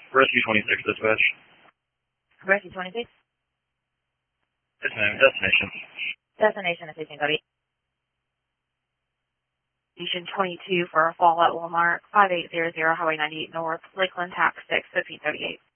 Rescue 26 dispatch. Rescue 26? Yes, ma'am. Destination. Destination is 1538. Station 22 for a fall at Walmart, 5800 Highway 98 North, Lakeland, tax 6, 1538.